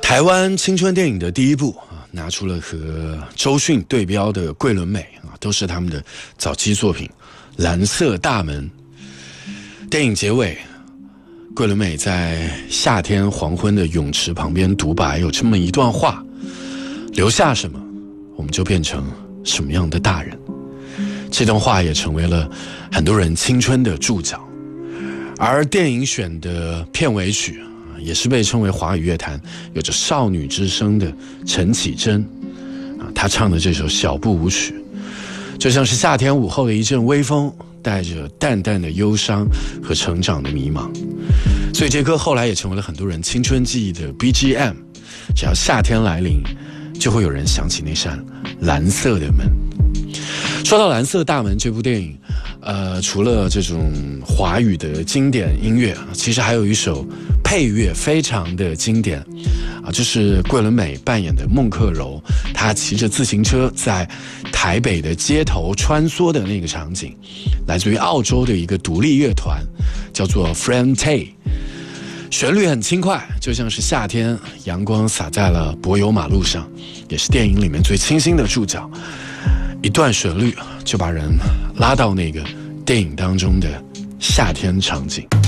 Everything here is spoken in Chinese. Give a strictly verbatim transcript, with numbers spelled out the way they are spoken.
台湾青春电影的第一部啊，拿出了和周迅对标的桂纶镁啊，都是他们的早期作品《蓝色大门》。电影结尾，桂纶镁在夏天黄昏的泳池旁边独白，有这么一段话：留下什么，我们就变成什么样的大人。这段话也成为了很多人青春的注脚。而电影选的片尾曲也是被称为华语乐坛有着少女之声的陈绮贞啊，她唱的这首小步舞曲就像是夏天午后的一阵微风，带着淡淡的忧伤和成长的迷茫。所以这歌后来也成为了很多人青春记忆的 B G M， 只要夏天来临，就会有人想起那扇蓝色的门。说到蓝色大门这部电影，呃，除了这种华语的经典音乐，其实还有一首配乐非常的经典啊，就是桂纶镁扮演的孟克柔，她骑着自行车在台北的街头穿梭的那个场景，来自于澳洲的一个独立乐团，叫做 Frente。旋律很轻快，就像是夏天阳光洒在了柏油马路上，也是电影里面最清新的注脚。一段旋律就把人拉到那个电影当中的夏天场景。